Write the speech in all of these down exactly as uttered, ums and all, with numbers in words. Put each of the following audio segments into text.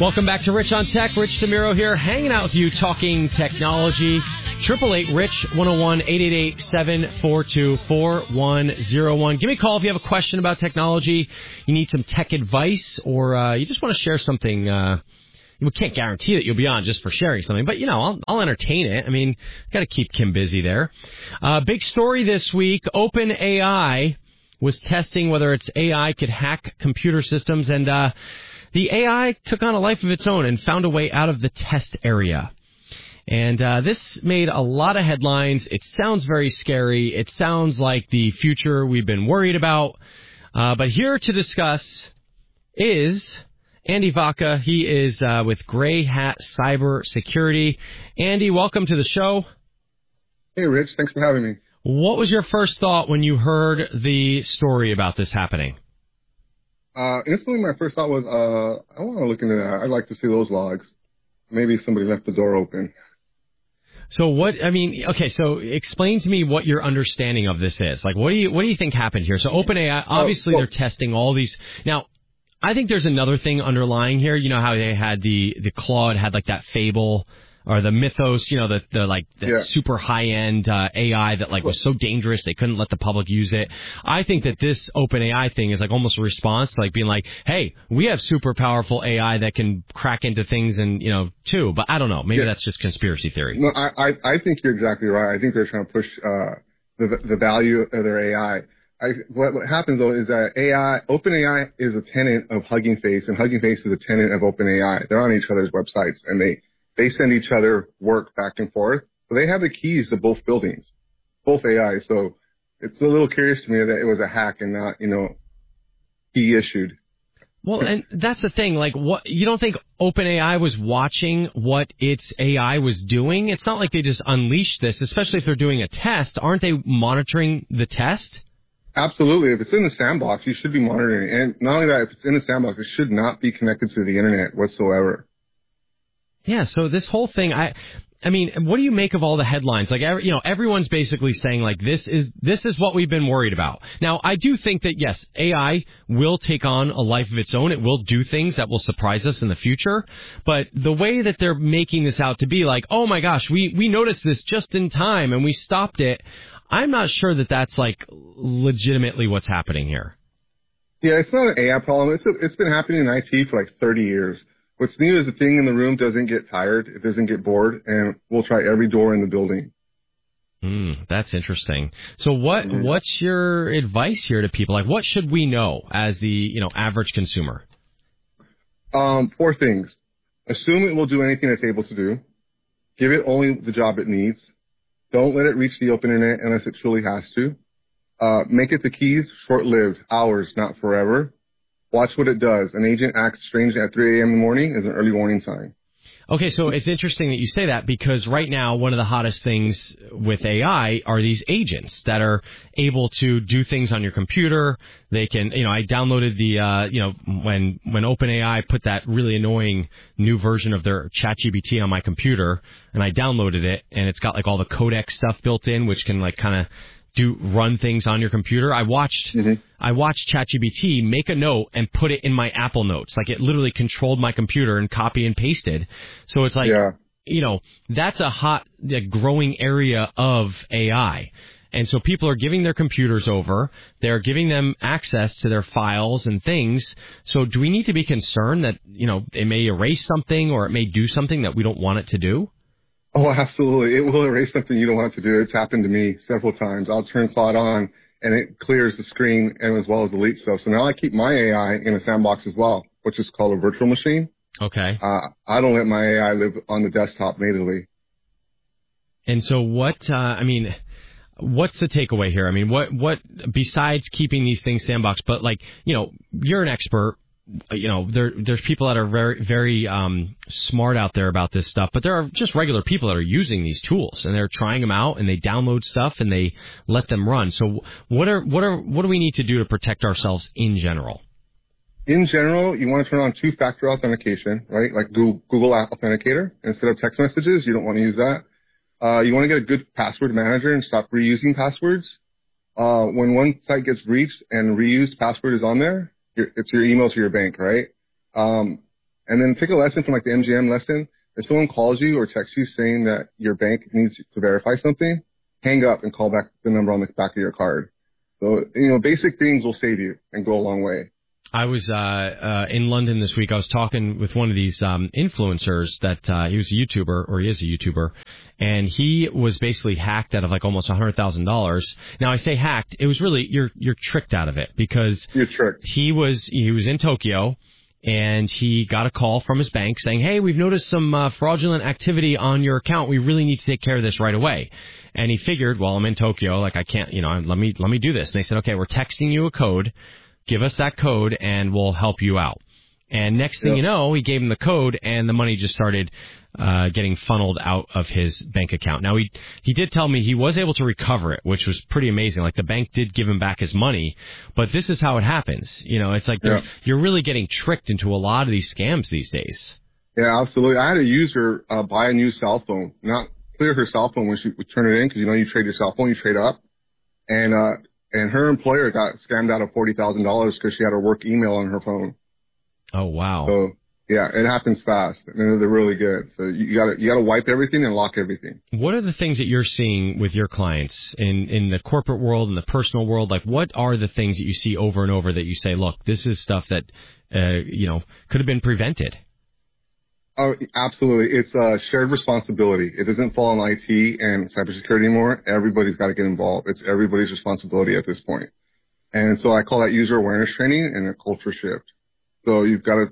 Welcome back to Rich on Tech. Rich DeMiro here, hanging out with you, talking technology. Triple eight Rich one oh one eight eight eight seven four two four one oh one. Give me a call if you have a question about technology, you need some tech advice, or uh, you just want to share something. Uh, we can't guarantee that you'll be on just for sharing something, but you know, I'll, I'll entertain it. I mean, got to keep Kim busy there. Uh, big story this week: OpenAI was testing whether its A I could hack computer systems, and uh, the A I took on a life of its own and found a way out of the test area. And uh, this made a lot of headlines. It sounds very scary. It sounds like the future we've been worried about. Uh, but here to discuss is Andy Vaca. He is uh, with Gray Hat Cyber Security. Andy, welcome to the show. Hey, Rich. Thanks for having me. What was your first thought when you heard the story about this happening? Uh, instantly, my first thought was, uh, I want to look into that. I'd like to see those logs. Maybe somebody left the door open. So what, I mean, okay, so explain to me what your understanding of this is. Like, what do you, what do you think happened here? So OpenAI, obviously oh, well, they're testing all these. Now, I think there's another thing underlying here. You know how they had the, the Claude had like that Fable or the Mythos, you know, the, the like the yeah. super high-end uh, A I that like was so dangerous they couldn't let the public use it. I think that this OpenAI thing is like almost a response to like being like, hey, we have super powerful A I that can crack into things and, you know, too. But I don't know. Maybe yeah. that's just conspiracy theory. No, I, I, I think you're exactly right. I think they're trying to push uh, the the value of their A I. I what, what happens, though, is that A I, OpenAI is a tenant of Hugging Face, and Hugging Face is a tenant of OpenAI. They're on each other's websites, and they They send each other work back and forth. So they have the keys to both buildings, both A I. So it's a little curious to me that it was a hack and not, you know, key issued. Well, and that's the thing. Like, what you don't think OpenAI was watching what its A I was doing? It's not like they just unleashed this, especially if they're doing a test. Aren't they monitoring the test? Absolutely. If it's in the sandbox, you should be monitoring it. And not only that, if it's in the sandbox, it should not be connected to the internet whatsoever. Yeah, so this whole thing, I, I mean, what do you make of all the headlines? Like, every, you know, everyone's basically saying like this is this is what we've been worried about. Now, I do think that yes, A I will take on a life of its own. It will do things that will surprise us in the future. But the way that they're making this out to be like, oh my gosh, we we noticed this just in time and we stopped it. I'm not sure that that's like legitimately what's happening here. Yeah, it's not an A I problem. It's a, it's been happening in I T for like thirty years. What's new is the thing in the room doesn't get tired, it doesn't get bored, and we'll try every door in the building. Mm, that's interesting. So what Mm-hmm. what's your advice here to people? Like, what should we know as the, you know, average consumer? Um, four things. Assume it will do anything it's able to do. Give it only the job it needs. Don't let it reach the open internet unless it truly has to. Uh, make it the keys short-lived, hours, not forever. Watch what it does. An agent acts strange at three a.m. in the morning is an early warning sign. Okay, so it's interesting that you say that because right now one of the hottest things with A I are these agents that are able to do things on your computer. They can, you know, I downloaded the, uh, you know, when when OpenAI put that really annoying new version of their ChatGPT on my computer, and I downloaded it, and it's got like all the codec stuff built in, which can like kind of do run things on your computer. I watched mm-hmm. I watched ChatGPT make a note and put it in my Apple Notes. Like it literally controlled my computer and copy and pasted. So it's like, yeah. you know, that's a hot, a growing area of A I. And so people are giving their computers over. They're giving them access to their files and things. So do we need to be concerned that, you know, it may erase something or it may do something that we don't want it to do? Oh, absolutely. It will erase something you don't want to do. It's happened to me several times. I'll turn Claude on, and it clears the screen and as well as delete stuff. So now I keep my A I in a sandbox as well, which is called a virtual machine. Okay. Uh, I don't let my A I live on the desktop natively. And so what, uh, I mean, what's the takeaway here? I mean, what, what, besides keeping these things sandbox, but like, you know, you're an expert. You know, there there's people that are very, very um, smart out there about this stuff, but there are just regular people that are using these tools and they're trying them out and they download stuff and they let them run. So what are what are what do we need to do to protect ourselves in general? In general, you want to turn on two-factor authentication, right? Like Google Authenticator instead of text messages. You don't want to use that. Uh, you want to get a good password manager and stop reusing passwords. Uh, when one site gets breached and reused password is on there, it's your email to your bank, right? Um, And then take a lesson from like the M G M lesson. If someone calls you or texts you saying that your bank needs to verify something, hang up and call back the number on the back of your card. So, you know, basic things will save you and go a long way. I was uh, uh, in London this week. I was talking with one of these um, influencers that uh, he was a YouTuber, or he is a YouTuber, and he was basically hacked out of like almost one hundred thousand dollars. Now, I say hacked. It was really, you're you're tricked out of it because you're tricked. he was he was in Tokyo. And he got a call from his bank saying, hey, we've noticed some uh, fraudulent activity on your account. We really need to take care of this right away. And he figured, well, I'm in Tokyo. Like, I can't, you know, let me let me do this. And they said, okay, we're texting you a code. Give us that code, and we'll help you out. And next thing yep. you know, he gave him the code, and the money just started uh getting funneled out of his bank account. Now, he he did tell me he was able to recover it, which was pretty amazing. Like, the bank did give him back his money, but this is how it happens. You know, it's like yeah. you're really getting tricked into a lot of these scams these days. Yeah, absolutely. I had a user uh, buy a new cell phone, not clear her cell phone when she would turn it in, because, you know, you trade your cell phone, you trade up. And uh and her employer got scammed out of forty thousand dollars because she had her work email on her phone. Oh, wow. So, yeah, it happens fast, and they're really good. So you gotta you gotta wipe everything and lock everything. What are the things that you're seeing with your clients in, in the corporate world and the personal world? Like, what are the things that you see over and over that you say, look, this is stuff that, uh, you know, could have been prevented? Oh, absolutely. It's a shared responsibility. It doesn't fall on I T and cybersecurity anymore. Everybody's got to get involved. It's everybody's responsibility at this point. And so I call that user awareness training and a culture shift. So you've got to,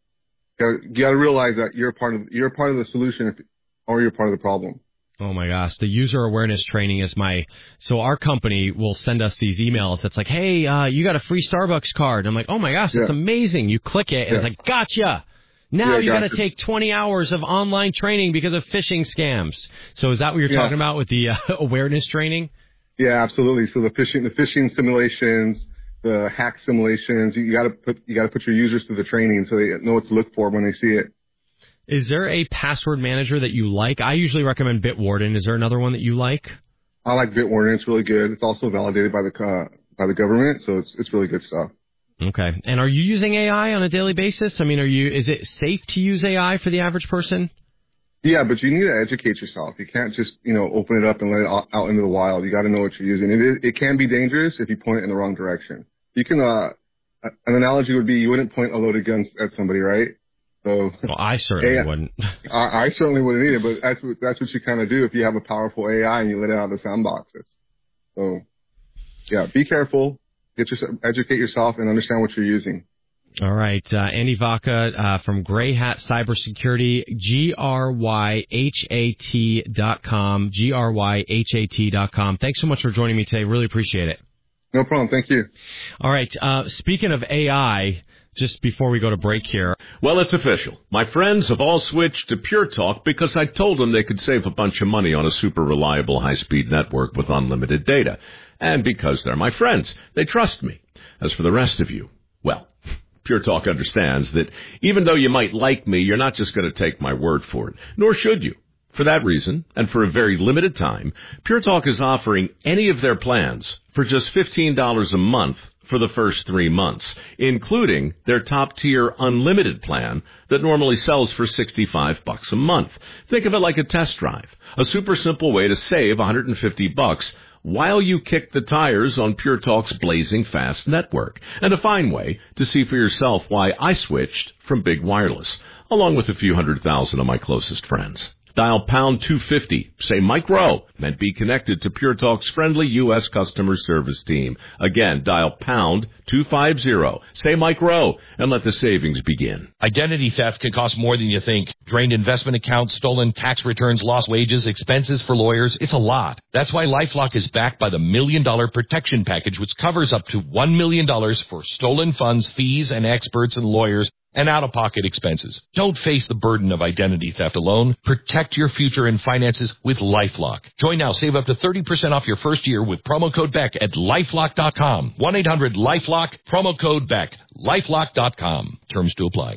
you got to realize that you're part of, you're part of the solution if, or you're part of the problem. Oh my gosh. The user awareness training is my, so our company will send us these emails. It's like, hey, uh, you got a free Starbucks card. I'm like, oh my gosh, that's yeah. amazing. You click it and yeah. it's like, gotcha. Now yeah, you got to take twenty hours of online training because of phishing scams. So is that what you're yeah. talking about with the uh, awareness training? Yeah, absolutely. So the phishing, the phishing simulations, the hack simulations, you got to put you got to put your users through the training so they know what to look for when they see it. Is there a password manager that you like? I usually recommend Bitwarden. Is there another one that you like? I like Bitwarden. It's really good. It's also validated by the uh, by the government, so it's it's really good stuff. Okay. And are you using A I on a daily basis? I mean, are you? Is it safe to use A I for the average person? Yeah, but you need to educate yourself. You can't just, you know, open it up and let it out into the wild. You got to know what you're using. It is, it can be dangerous if you point it in the wrong direction. You can, uh, an analogy would be you wouldn't point a loaded gun at somebody, right? So. Well, I certainly A I, wouldn't. I, I certainly wouldn't either, but that's what, that's what you kind of do if you have a powerful A I and you let it out of the sandboxes. So, yeah, be careful. Get yourself, educate yourself and understand what you're using. All right. Uh, Andy Vaca uh, from Gray Hat Cybersecurity, G R Y H A T dot com, G R Y H A T dot com. Thanks so much for joining me today. Really appreciate it. No problem. Thank you. All right. Uh, speaking of A I, just before we go to break here. Well, it's official. My friends have all switched to Pure Talk because I told them they could save a bunch of money on a super reliable high-speed network with unlimited data. And because they're my friends, they trust me. As for the rest of you, well, Pure Talk understands that even though you might like me, you're not just going to take my word for it, nor should you. For that reason, and for a very limited time, Pure Talk is offering any of their plans for just fifteen dollars a month for the first three months, including their top-tier unlimited plan that normally sells for sixty-five bucks a month. Think of it like a test drive, a super simple way to save one hundred fifty bucks while you kick the tires on Pure Talk's blazing fast network, and a fine way to see for yourself why I switched from Big Wireless, along with a few hundred thousand of my closest friends. Dial pound two fifty, say Mike Rowe, and be connected to Pure Talk's friendly U S customer service team. Again, dial pound two fifty, say Mike Rowe, and let the savings begin. Identity theft can cost more than you think. Drained investment accounts, stolen tax returns, lost wages, expenses for lawyers. It's a lot. That's why LifeLock is backed by the Million Dollar Protection Package, which covers up to one million dollars for stolen funds, fees, and experts and lawyers, and out-of-pocket expenses. Don't face the burden of identity theft alone. Protect your future and finances with LifeLock. Join now. Save up to thirty percent off your first year with promo code Beck at LifeLock dot com. one eight hundred LifeLock, promo code Beck, LifeLock dot com. Terms to apply.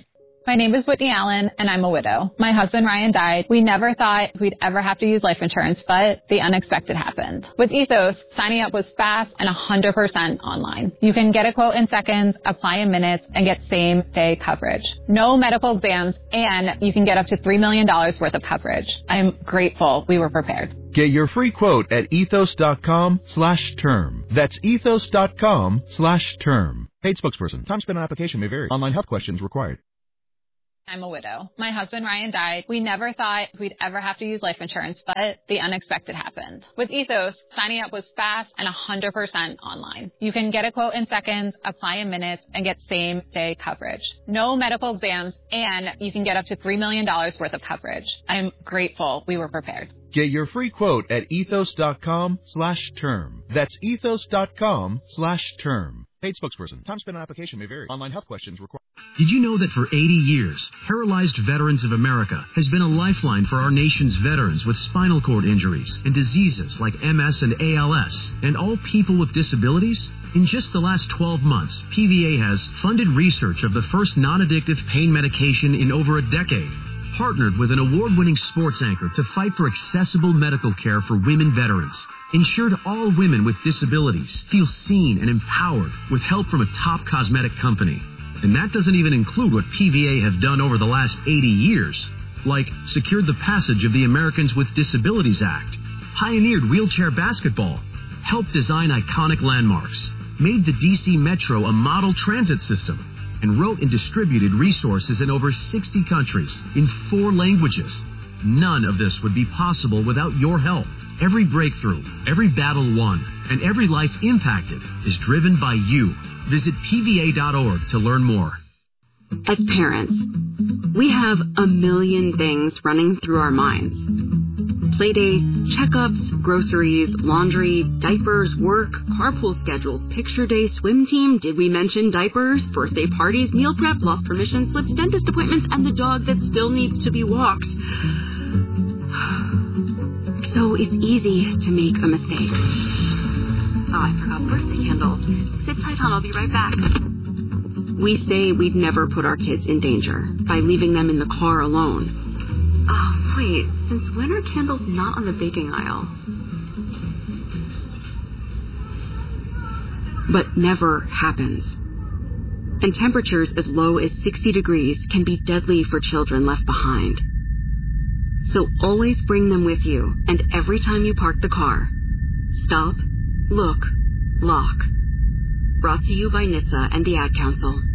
My name is Whitney Allen, and I'm a widow. My husband, Ryan, died. We never thought we'd ever have to use life insurance, but the unexpected happened. With Ethos, signing up was fast and one hundred percent online. You can get a quote in seconds, apply in minutes, and get same-day coverage. No medical exams, and you can get up to three million dollars worth of coverage. I am grateful we were prepared. Get your free quote at ethos.com slash term. That's ethos.com slash term. Paid spokesperson. Time spent on application may vary. Online health questions required. I'm a widow. My husband, Ryan, died. We never thought we'd ever have to use life insurance, but the unexpected happened. With Ethos, signing up was fast and one hundred percent online. You can get a quote in seconds, apply in minutes, and get same-day coverage. No medical exams, and you can get up to three million dollars worth of coverage. I'm grateful we were prepared. Get your free quote at ethos.com slash term. That's ethos.com slash term. Paid spokesperson. Time spent on application may vary. Online health questions required. Did you know that for eighty years, Paralyzed Veterans of America has been a lifeline for our nation's veterans with spinal cord injuries and diseases like M S and A L S, and all people with disabilities? In just the last twelve months, P V A has funded research of the first non-addictive pain medication in over a decade, partnered with an award-winning sports anchor to fight for accessible medical care for women veterans, ensured all women with disabilities feel seen and empowered with help from a top cosmetic company. And that doesn't even include what P V A have done over the last eighty years, like secured the passage of the Americans with Disabilities Act, pioneered wheelchair basketball, helped design iconic landmarks, made the D C Metro a model transit system, and wrote and distributed resources in over sixty countries in four languages. None of this would be possible without your help. Every breakthrough, every battle won, and every life impacted is driven by you. Visit P V A dot org to learn more. As parents, we have a million things running through our minds. Playdates, checkups, groceries, laundry, diapers, work, carpool schedules, picture day, swim team, did we mention diapers, birthday parties, meal prep, lost permission slips, dentist appointments, and the dog that still needs to be walked. So it's easy to make a mistake. Oh, I forgot birthday candles. Sit tight, hon. I'll be right back. We say we'd never put our kids in danger by leaving them in the car alone. Oh, wait. Since when are candles not on the baking aisle? But never happens. And temperatures as low as sixty degrees can be deadly for children left behind. So always bring them with you, and every time you park the car, stop, look, lock. Brought to you by N H T S A and the Ad Council.